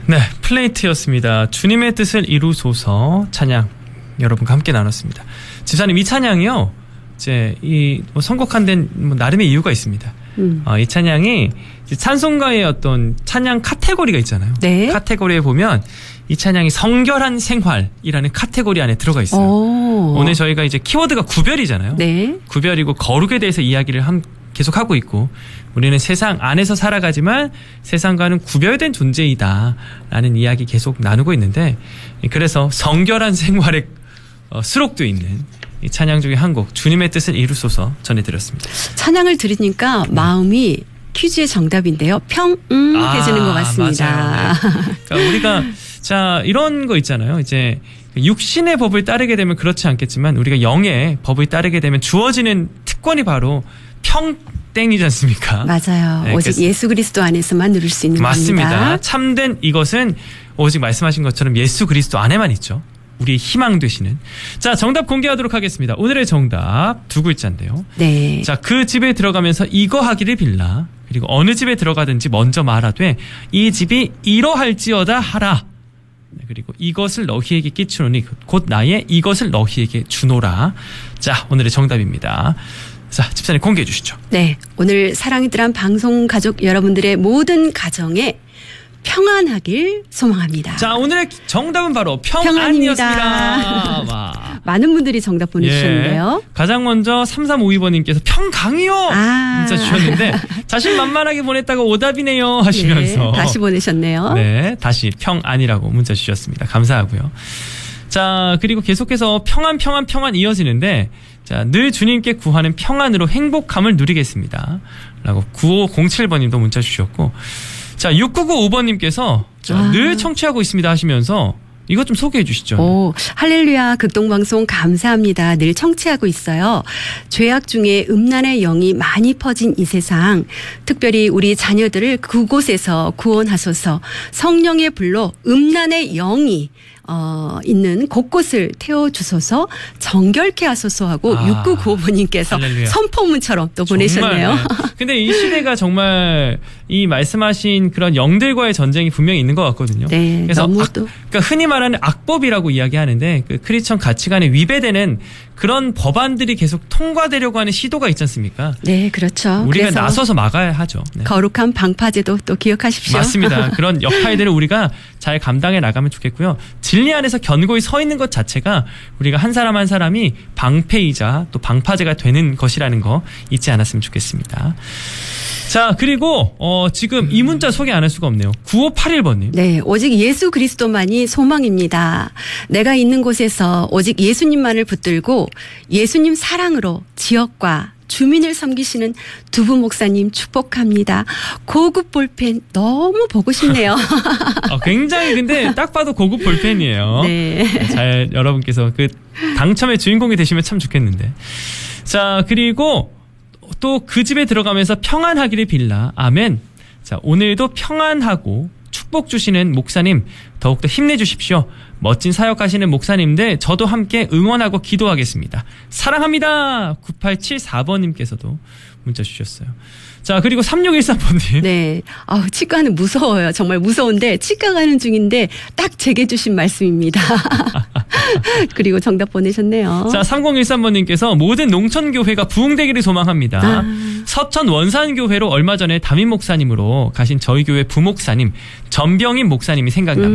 네, 플레이트였습니다. 주님의 뜻을 이루소서 찬양 여러분과 함께 나눴습니다. 집사님, 이 찬양이요, 이제 이 선곡한 데는 나름의 이유가 있습니다. 이 찬양이 찬송가의 어떤 찬양 카테고리가 있잖아요. 네. 카테고리에 보면 이 찬양이 성결한 생활이라는 카테고리 안에 들어가 있어요. 오늘 저희가 이제 키워드가 구별이잖아요. 네. 구별이고 거룩에 대해서 이야기를 계속 하고 있고, 우리는 세상 안에서 살아가지만 세상과는 구별된 존재이다라는 이야기 계속 나누고 있는데, 그래서 성결한 생활에 수록되어 있는 이 찬양 중에 한 곡, 주님의 뜻을 이루소서 전해드렸습니다. 찬양을 들으니까 마음이 퀴즈의 정답인데요. 해지는 것 같습니다. 맞아요. 네. 그러니까 우리가 자, 이런 거 있잖아요. 이제 육신의 법을 따르게 되면 그렇지 않겠지만 우리가 영의 법을 따르게 되면 주어지는 특권이 바로 평땡이지 않습니까? 맞아요. 네, 오직 예수 그리스도 안에서만 누릴 수 있는 맞습니다. 겁니다. 맞습니다. 참된 이것은 오직 말씀하신 것처럼 예수 그리스도 안에만 있죠. 우리의 희망 되시는. 자, 정답 공개하도록 하겠습니다. 오늘의 정답 두 글자인데요. 네. 자, 그 집에 들어가면서 이거 하기를 빌라. 그리고 어느 집에 들어가든지 먼저 말하되 이 집이 이러할지어다 하라. 그리고 이것을 너희에게 끼치노니 곧 나의 이것을 너희에게 주노라. 자, 오늘의 정답입니다. 자, 집사님 공개해 주시죠. 네, 오늘 사랑이 들한 방송 가족 여러분들의 모든 가정에 평안하길 소망합니다. 자, 오늘의 정답은 바로 평안이었습니다. 와. 많은 분들이 정답 보내주셨는데요. 예. 가장 먼저 3352번님께서 평강이요 문자 주셨는데 자신만만하게 보냈다가 오답이네요 하시면서 네, 다시 보내셨네요. 네, 다시 평안이라고 문자 주셨습니다. 감사하고요. 자, 그리고 계속해서 평안 이어지는데, 자, 늘 주님께 구하는 평안으로 행복함을 누리겠습니다 라고 9507번님도 문자 주셨고, 자, 6995번님께서 늘 청취하고 있습니다 하시면서 이것 좀 소개해 주시죠. 오, 할렐루야 극동방송 감사합니다. 늘 청취하고 있어요. 죄악 중에 음란의 영이 많이 퍼진 이 세상, 특별히 우리 자녀들을 그곳에서 구원하소서. 성령의 불로 음란의 영이 있는 곳곳을 태워주소서, 정결케 하소서 하고 6995번님께서 선포문처럼 또 보내셨네요. 네. 근데 이 시대가 정말 이 말씀하신 그런 영들과의 전쟁이 분명히 있는 것 같거든요. 네, 그래서 그러니까 흔히 말하는 악법이라고 이야기하는데 그 크리스천 가치관에 위배되는 그런 법안들이 계속 통과되려고 하는 시도가 있지 않습니까? 네, 그렇죠. 우리가 나서서 막아야 하죠. 네. 거룩한 방파제도 또 기억하십시오. 맞습니다. 그런 역할들을 우리가 잘 감당해 나가면 좋겠고요. 진리 안에서 견고히 서 있는 것 자체가 우리가 한 사람 한 사람이 방패이자 또 방파제가 되는 것이라는 거 잊지 않았으면 좋겠습니다. 자, 그리고 지금 이 문자 소개 안 할 수가 없네요. 9581번님. 네, 오직 예수 그리스도만이 소망입니다. 내가 있는 곳에서 오직 예수님만을 붙들고 예수님 사랑으로 지역과 주민을 섬기시는 두부 목사님 축복합니다. 고급 볼펜 너무 보고 싶네요. 굉장히 근데 딱 봐도 고급 볼펜이에요. 네. 잘 여러분께서 그 당첨의 주인공이 되시면 참 좋겠는데. 자, 그리고 또 그 집에 들어가면서 평안하기를 빌라. 아멘. 자, 오늘도 평안하고 축복 주시는 목사님 더욱더 힘내주십시오. 멋진 사역하시는 목사님들 저도 함께 응원하고 기도하겠습니다. 사랑합니다. 9874번님께서도 문자 주셨어요. 자, 그리고 3613번님. 네. 치과는 무서워요. 정말 무서운데 치과 가는 중인데 딱 제게 주신 말씀입니다. 그리고 정답 보내셨네요. 자, 3013번님께서 모든 농촌교회가 부흥되기를 소망합니다. 서천 원산교회로 얼마 전에 담임 목사님으로 가신 저희 교회 부목사님 전병임 목사님이 생각납니다.